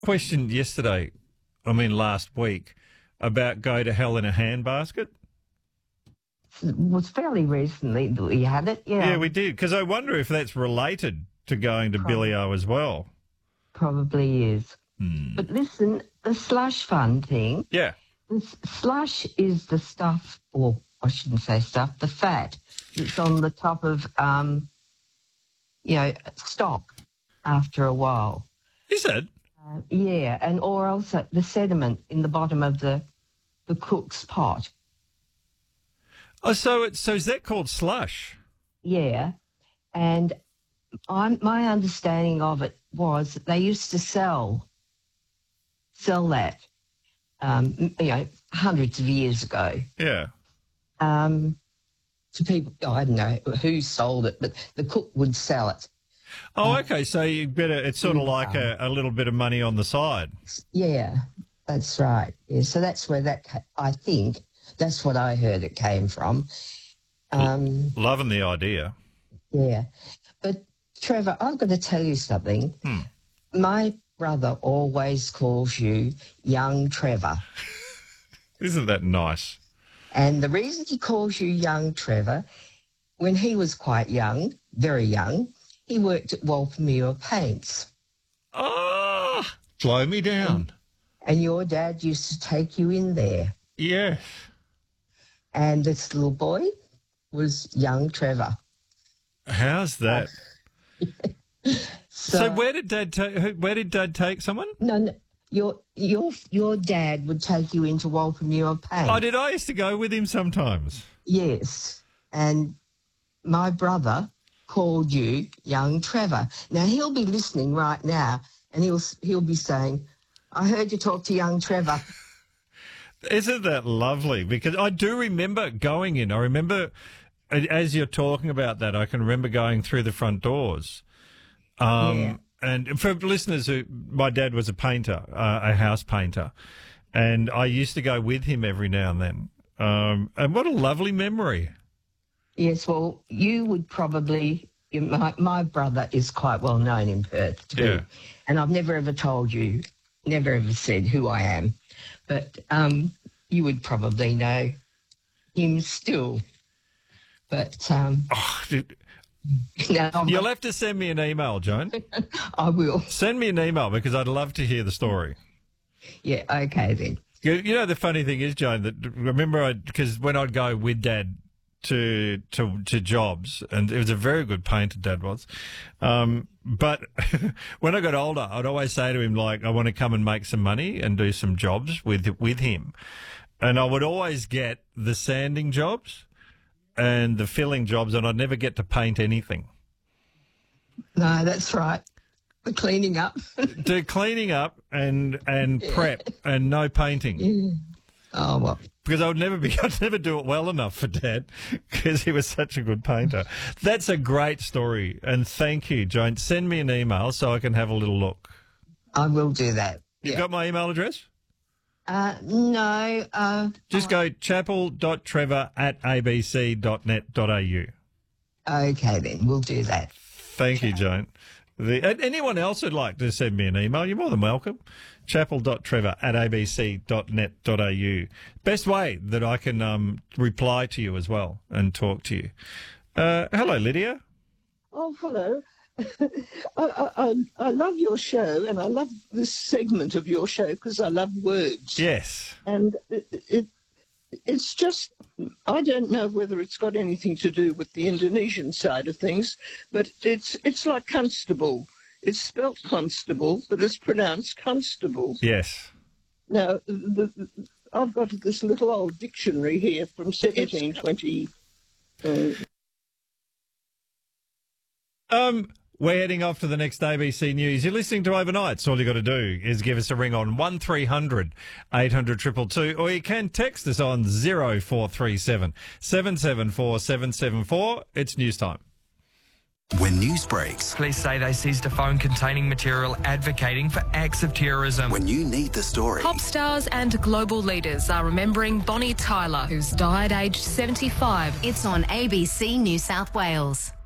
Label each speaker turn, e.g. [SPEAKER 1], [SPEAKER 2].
[SPEAKER 1] question yesterday, last week, about go to hell in a handbasket?
[SPEAKER 2] It was fairly recently that we had it, yeah.
[SPEAKER 1] Yeah, we did, because I wonder if that's related to going to Billy-O as well.
[SPEAKER 2] Probably is. But listen, the slush fund thing.
[SPEAKER 1] Yeah.
[SPEAKER 2] The slush is the stuff, or I shouldn't say stuff, the fat that's on the top of, stock after a while.
[SPEAKER 1] Is it?
[SPEAKER 2] Yeah, and or also the sediment in the bottom of the cook's pot.
[SPEAKER 1] Oh, so is that called slush?
[SPEAKER 2] Yeah, and my understanding of it was that they used to sell that, hundreds of years ago.
[SPEAKER 1] Yeah.
[SPEAKER 2] To people, I don't know who sold it, but the cook would sell it.
[SPEAKER 1] Oh, okay. So it's sort of like a little bit of money on the side.
[SPEAKER 2] Yeah, that's right. Yeah, so that's where I think that's what I heard it came from.
[SPEAKER 1] Loving the idea.
[SPEAKER 2] Yeah. But, Trevor, I've got to tell you something. My brother always calls you young Trevor.
[SPEAKER 1] Isn't that nice?
[SPEAKER 2] And the reason he calls you young Trevor, when he was quite young, very young, he worked at Walpermuir Paints.
[SPEAKER 1] Oh, slow me down.
[SPEAKER 2] And your dad used to take you in there.
[SPEAKER 1] Yes.
[SPEAKER 2] And this little boy was young Trevor.
[SPEAKER 1] How's that? So where did Dad take someone?
[SPEAKER 2] No, your dad would take you into Walpermuir Paints.
[SPEAKER 1] Oh, did I used to go with him sometimes?
[SPEAKER 2] Yes, and my brother called you young Trevor. Now he'll be listening right now, and he'll be saying, "I heard you talk to young Trevor."
[SPEAKER 1] Isn't that lovely? Because I do remember going in. I remember, as you're talking about that, I can remember going through the front doors.
[SPEAKER 2] Yeah.
[SPEAKER 1] And for listeners, my dad was a painter, a house painter, and I used to go with him every now and then. And what a lovely memory.
[SPEAKER 2] Yes, well, you would probably... My brother is quite well known in Perth too.
[SPEAKER 1] Yeah.
[SPEAKER 2] And I've never ever told you, never ever said who I am. But you would probably know him still. But... No,
[SPEAKER 1] you'll have to send me an email, Joan.
[SPEAKER 2] I will.
[SPEAKER 1] Send me an email because I'd love to hear the story.
[SPEAKER 2] Yeah, okay then.
[SPEAKER 1] You know, the funny thing is, Joan, that remember, because when I'd go with Dad to jobs, and it was a very good painter, Dad was, but when I got older, I'd always say to him, like, I want to come and make some money and do some jobs with him. And I would always get the sanding jobs and the filling jobs, and I'd never get to paint anything.
[SPEAKER 2] No, that's right. The cleaning up.
[SPEAKER 1] Do cleaning up and prep and no painting.
[SPEAKER 2] Yeah. Oh, well.
[SPEAKER 1] Because I'd never do it well enough for Dad because he was such a good painter. That's a great story, and thank you, Joan. Send me an email so I can have a little look.
[SPEAKER 2] I will do that.
[SPEAKER 1] You've got my email address?
[SPEAKER 2] No.
[SPEAKER 1] Just go chapel.trevor@abc.net.au.
[SPEAKER 2] Okay, then. We'll do that.
[SPEAKER 1] Thank you, Joan. Anyone else who'd like to send me an email, you're more than welcome. chapel.trevor@abc.net.au. Best way that I can reply to you as well and talk to you. Hello, Lydia.
[SPEAKER 3] Oh, hello. I love your show, and I love this segment of your show because I love words.
[SPEAKER 1] Yes.
[SPEAKER 3] And it's just, I don't know whether it's got anything to do with the Indonesian side of things, but it's like constable. It's spelt constable, but it's pronounced constable.
[SPEAKER 1] Yes.
[SPEAKER 3] Now, I've got this little old dictionary here from 1720.
[SPEAKER 1] We're heading off to the next ABC News. You're listening to Overnights. All you got to do is give us a ring on 1300 800 222, or you can text us on 0437 774 774. It's news time.
[SPEAKER 4] When news breaks,
[SPEAKER 5] Police say they seized a phone containing material advocating for acts of terrorism.
[SPEAKER 4] when you need the story,
[SPEAKER 6] Pop stars and global leaders are remembering Bonnie Tyler, who's died aged 75.
[SPEAKER 7] It's on ABC New South Wales.